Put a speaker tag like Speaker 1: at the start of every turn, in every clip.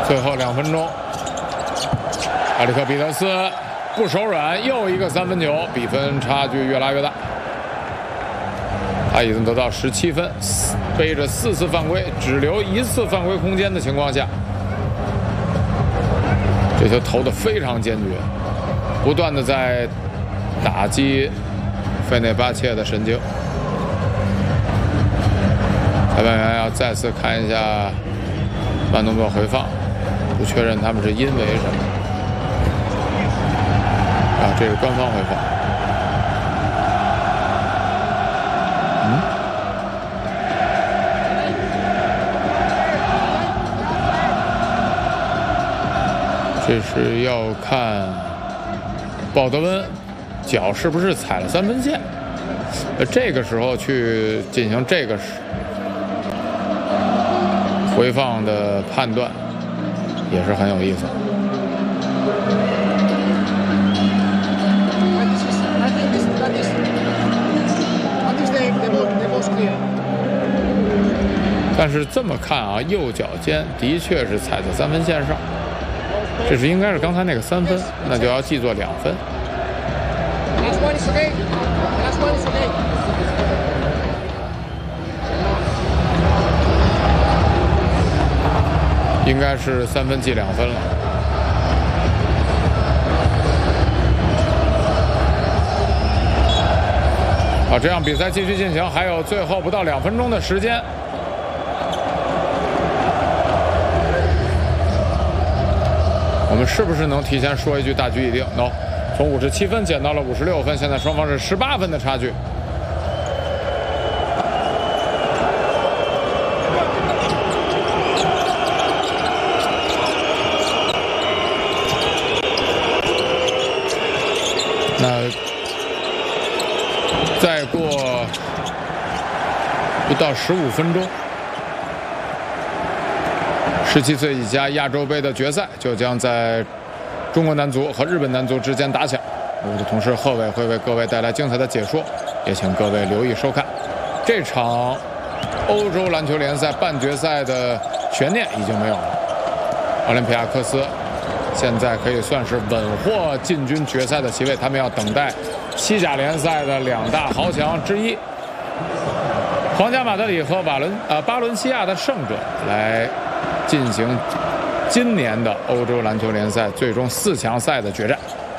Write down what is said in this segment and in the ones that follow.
Speaker 1: 最后2分钟，埃里克彼得斯不手软，又一个3分球，比分差距越拉越大。他已经得到17分，背着4次犯规，只留1次犯规空间的情况下，这球投得非常坚决，不断的在打击费内巴切的神经。裁判员要再次看一下慢动作回放，不确认他们是因为什么。啊，这是官方回放。这是要看鲍德温脚是不是踩了3分线，这个时候去进行这个回放的判断也是很有意思。但是这么看啊，右脚尖的确是踩在3分线上。这是应该是刚才那个3分，那就要记作2分。应该是3分记2分了。好，这样比赛继续进行，还有最后不到2分钟的时间。我们是不是能提前说一句大局已定 ？No， 从57分减到了56分，现在双方是18分的差距。那再过不到15分钟。17岁以下亚洲杯的决赛就将在中国男足和日本男足之间打响。我的同事贺伟会为各位带来精彩的解说，也请各位留意收看。这场欧洲篮球联赛半决赛的悬念已经没有了，奥林匹亚克斯现在可以算是稳获进军决赛的席位，他们要等待西甲联赛的2大豪强之一皇家马德里和巴伦西亚的胜者来进行今年的欧洲篮球联赛最终4强赛的决战。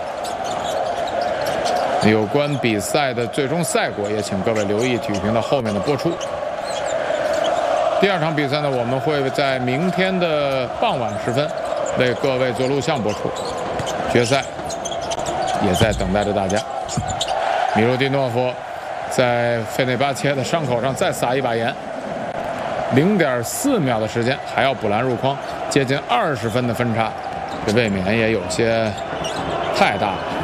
Speaker 1: 有关比赛的最终赛果也请各位留意体育频道后面的播出。第2场比赛呢，我们会在明天的傍晚时分为各位做录像播出，决赛也在等待着大家。米卢蒂诺夫在费内巴切的伤口上再撒一把盐，0.4秒的时间还要补篮入筐，接近20分的分差，这未免也有些太大了。